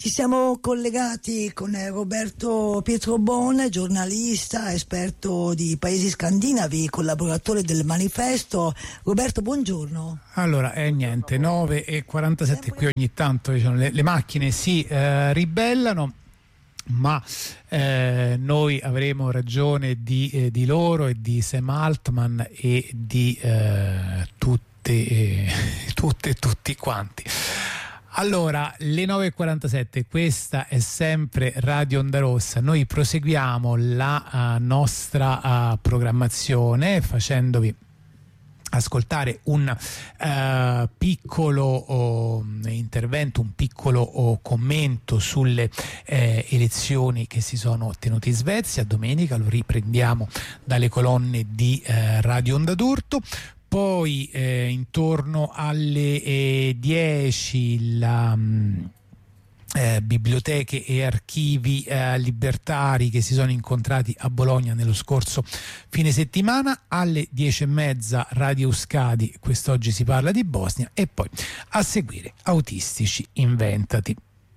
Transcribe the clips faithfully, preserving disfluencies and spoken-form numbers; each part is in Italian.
Ci siamo collegati con Roberto Pietrobon, giornalista, esperto di paesi scandinavi, collaboratore del Manifesto. Roberto, buongiorno. Allora, eh, niente, nove e quarantasette, qui ogni tanto diciamo, le, le macchine si eh, ribellano, ma eh, noi avremo ragione di, eh, di loro e di Sam Altman e di eh, tutte, eh, tutte e tutti quanti. Allora, le nove e quarantasette, questa è sempre Radio Onda Rossa. Noi proseguiamo la uh, nostra uh, programmazione facendovi ascoltare un uh, piccolo oh, intervento, un piccolo oh, commento sulle eh, elezioni che si sono tenute in Svezia. Domenica lo riprendiamo dalle colonne di eh, Radio Onda d'Urto. Poi eh, intorno alle eh, dieci la mh, eh, biblioteche e archivi eh, libertari che si sono incontrati a Bologna nello scorso fine settimana. Alle dieci e mezza Radio Euskadi, quest'oggi si parla di Bosnia, e poi a seguire Autistici Inventati.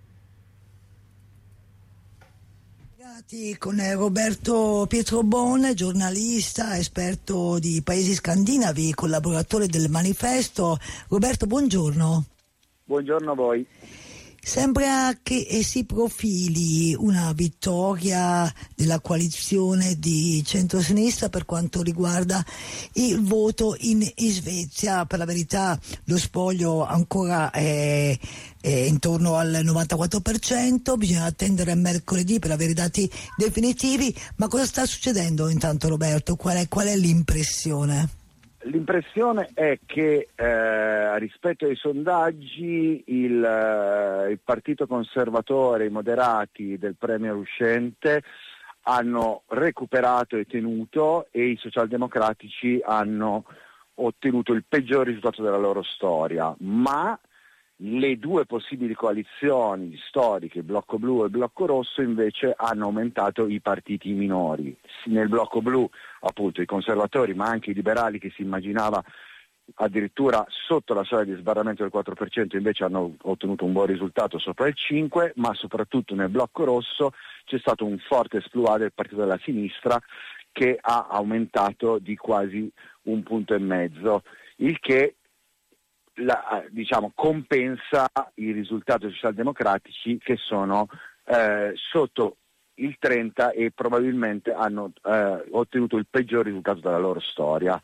Con Roberto Pietrobon, giornalista, esperto di paesi scandinavi, collaboratore del Manifesto. Roberto, buongiorno. Buongiorno a voi. Sembra che si profili una vittoria della coalizione di centrosinistra per quanto riguarda il voto in, in Svezia. Per la verità lo spoglio ancora è, è intorno al novantaquattro per cento, bisogna attendere mercoledì per avere i dati definitivi. Ma cosa sta succedendo intanto, Roberto? Qual è, qual è l'impressione? L'impressione è che eh, rispetto ai sondaggi il, eh, il partito conservatore, i moderati del premier uscente hanno recuperato e tenuto, e i socialdemocratici hanno ottenuto il peggior risultato della loro storia, ma le due possibili coalizioni storiche, il blocco blu e il blocco rosso, invece hanno aumentato i partiti minori. Nel blocco blu appunto i conservatori, ma anche i liberali, che si immaginava addirittura sotto la soglia di sbarramento del quattro per cento, invece hanno ottenuto un buon risultato sopra il cinque per cento, ma soprattutto nel blocco rosso c'è stato un forte esploit del partito della sinistra, che ha aumentato di quasi un punto e mezzo, il che La, diciamo, compensa i risultati socialdemocratici, che sono eh, sotto il trenta e probabilmente hanno eh, ottenuto il peggior risultato della loro storia.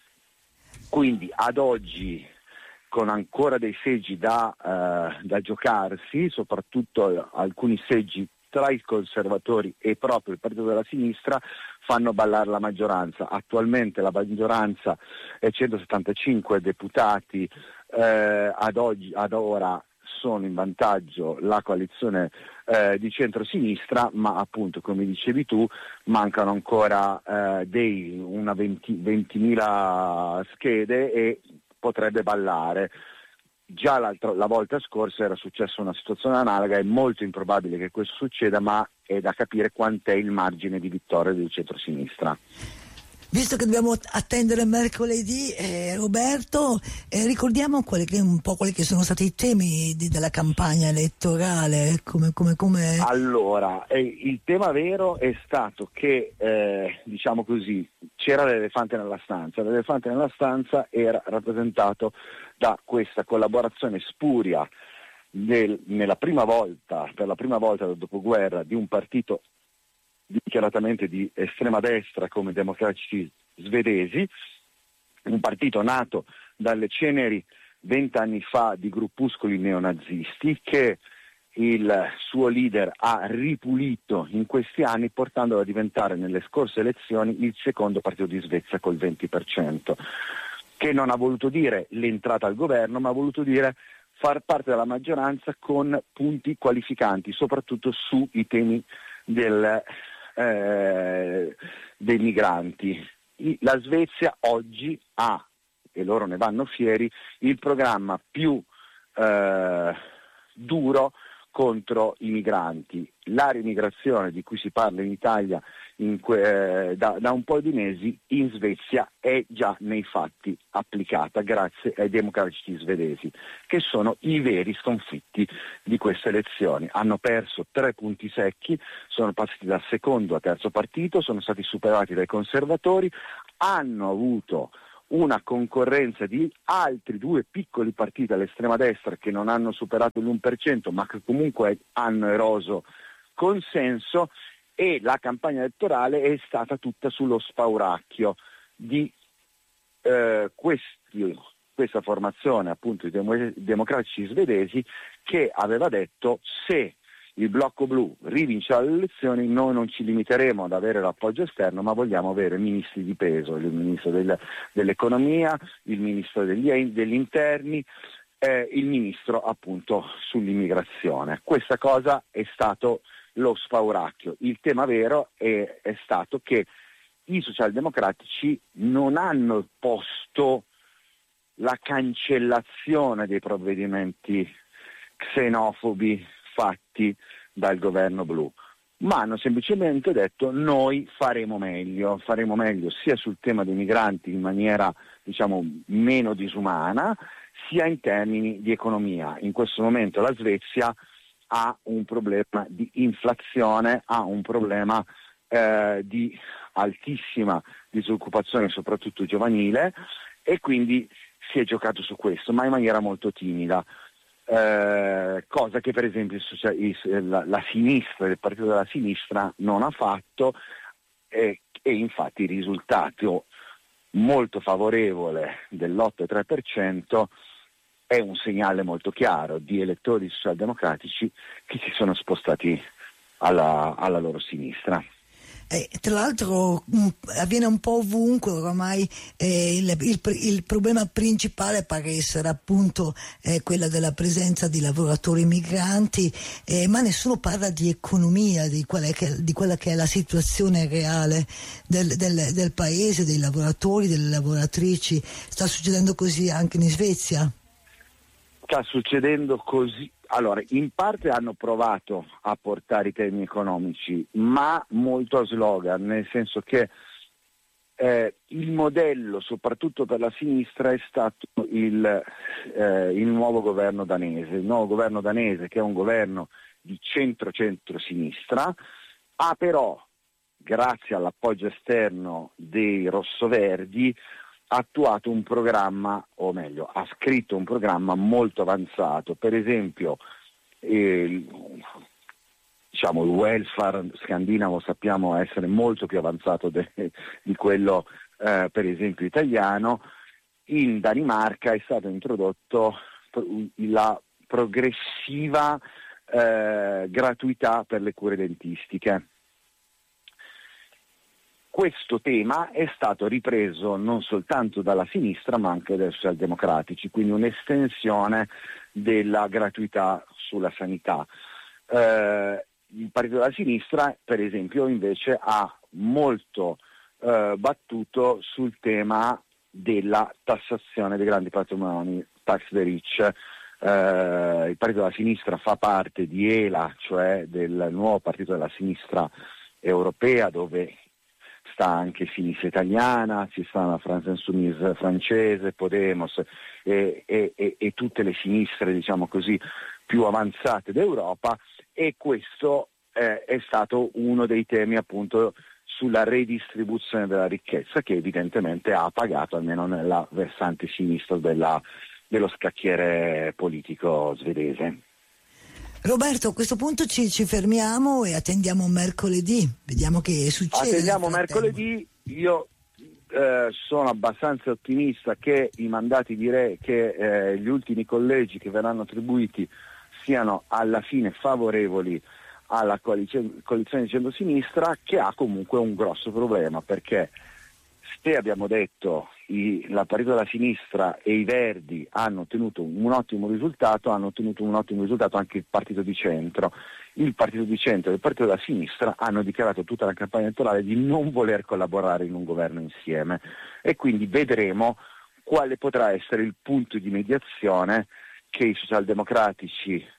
Quindi ad oggi, con ancora dei seggi da, eh, da giocarsi, soprattutto alcuni seggi tra i conservatori e proprio il partito della sinistra, fanno ballare la maggioranza. Attualmente la maggioranza è centosettantacinque deputati, eh, ad, oggi, ad ora sono in vantaggio la coalizione eh, di centrosinistra, ma appunto, come dicevi tu, mancano ancora eh, dei, una venti, ventimila schede e potrebbe ballare. Già la volta scorsa era successa una situazione analoga, è molto improbabile che questo succeda, ma è da capire quant'è il margine di vittoria del centrosinistra. Visto che dobbiamo attendere mercoledì, eh, Roberto, eh, ricordiamo quelli che, un po' quelli che sono stati i temi di, della campagna elettorale. Come, come, come... Allora, eh, il tema vero è stato che, eh, diciamo così, c'era l'elefante nella stanza. L'elefante nella stanza era rappresentato da questa collaborazione spuria del, nella prima volta, per la prima volta dal dopoguerra, di un partito dichiaratamente di estrema destra come i democratici svedesi, un partito nato dalle ceneri vent'anni fa di gruppuscoli neonazisti, che il suo leader ha ripulito in questi anni, portandolo a diventare nelle scorse elezioni il secondo partito di Svezia col venti per cento, che non ha voluto dire l'entrata al governo, ma ha voluto dire far parte della maggioranza con punti qualificanti, soprattutto sui temi del Eh, dei migranti. La Svezia oggi ha, e loro ne vanno fieri, il programma più eh, duro contro i migranti. La riemigrazione di cui si parla in Italia in que- eh, da, da un po' di mesi in Svezia è già nei fatti applicata grazie ai democratici svedesi, che sono i veri sconfitti di queste elezioni. Hanno perso tre punti secchi, sono passati dal secondo a terzo partito, sono stati superati dai conservatori, hanno avuto una concorrenza di altri due piccoli partiti all'estrema destra che non hanno superato l'uno per cento ma che comunque hanno eroso consenso, e la campagna elettorale è stata tutta sullo spauracchio di eh, questi, questa formazione appunto di dem- democratici svedesi, che aveva detto: se il blocco blu rivincerà le elezioni, noi non ci limiteremo ad avere l'appoggio esterno, ma vogliamo avere ministri di peso, il ministro del, dell'economia, il ministro degli, degli interni, eh, il ministro appunto sull'immigrazione. Questa cosa è stato lo spauracchio. Il tema vero è, è stato che i socialdemocratici non hanno posto la cancellazione dei provvedimenti xenofobi fatti dal governo blu, ma hanno semplicemente detto: noi faremo meglio, faremo meglio sia sul tema dei migranti in maniera diciamo meno disumana, sia in termini di economia. In questo momento la Svezia ha un problema di inflazione, ha un problema eh, di altissima disoccupazione, soprattutto giovanile, e quindi si è giocato su questo, ma in maniera molto timida. Eh, cosa che per esempio il, il, la, la sinistra, il partito della sinistra non ha fatto, e, e infatti il risultato molto favorevole dell'otto virgola tre per cento è un segnale molto chiaro di elettori socialdemocratici che si sono spostati alla, alla loro sinistra. Eh, tra l'altro mh, avviene un po' ovunque oramai, eh, il, il, il problema principale pare essere appunto eh, quella della presenza di lavoratori migranti, eh, ma nessuno parla di economia, di quella che, di quella che è la situazione reale del, del, del paese, dei lavoratori, delle lavoratrici. Sta succedendo così anche in Svezia? Sta succedendo così. Allora, in parte hanno provato a portare i temi economici, ma molto a slogan, nel senso che eh, il modello, soprattutto per la sinistra, è stato il, eh, il nuovo governo danese. Il nuovo governo danese, che è un governo di centro-centro-sinistra, ha però, grazie all'appoggio esterno dei rossoverdi, attuato un programma, o meglio, ha scritto un programma molto avanzato. Per esempio, eh, diciamo, il welfare scandinavo sappiamo essere molto più avanzato de, di quello, eh, per esempio, italiano. In Danimarca è stato introdotto la progressiva eh, gratuità per le cure dentistiche. Questo tema è stato ripreso non soltanto dalla sinistra ma anche dai socialdemocratici, quindi un'estensione della gratuità sulla sanità. Eh, il partito della sinistra, per esempio, invece ha molto eh, battuto sul tema della tassazione dei grandi patrimoni, tax the rich. Eh, il partito della sinistra fa parte di E L A, cioè del nuovo partito della sinistra europea, dove sta anche Sinistra Italiana, ci sta la France Insoumise francese, Podemos e, e, e, e tutte le sinistre, diciamo così, più avanzate d'Europa, e questo eh, è stato uno dei temi appunto sulla redistribuzione della ricchezza, che evidentemente ha pagato, almeno nella versante sinistra della, dello scacchiere politico svedese. Roberto, a questo punto ci, ci fermiamo e attendiamo mercoledì, vediamo che succede. Attendiamo mercoledì. Io eh, sono abbastanza ottimista che i mandati di re, che eh, gli ultimi collegi che verranno attribuiti siano alla fine favorevoli alla coalizione, coalizione di centrosinistra, che ha comunque un grosso problema, perché se abbiamo detto i, la partito della sinistra e i Verdi hanno ottenuto un ottimo risultato, hanno ottenuto un ottimo risultato anche il partito di centro. Il partito di centro e il partito della sinistra hanno dichiarato tutta la campagna elettorale di non voler collaborare in un governo insieme, e quindi vedremo quale potrà essere il punto di mediazione che i socialdemocratici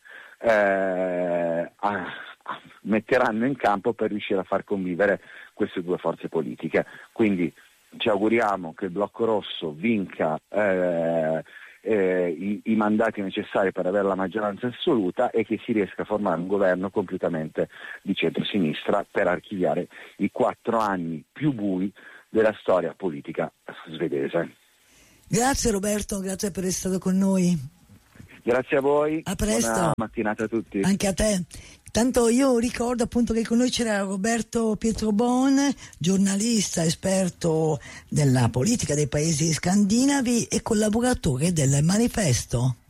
eh, a, a, metteranno in campo per riuscire a far convivere queste due forze politiche. Quindi ci auguriamo che il Blocco Rosso vinca eh, eh, i, i mandati necessari per avere la maggioranza assoluta e che si riesca a formare un governo completamente di centrosinistra per archiviare i quattro anni più bui della storia politica svedese. Grazie Roberto, grazie per essere stato con noi. Grazie a voi. A presto. Buona mattinata a tutti. Anche a te. Tanto io ricordo appunto che con noi c'era Roberto Pietrobon, giornalista, esperto della politica dei paesi scandinavi e collaboratore del Manifesto.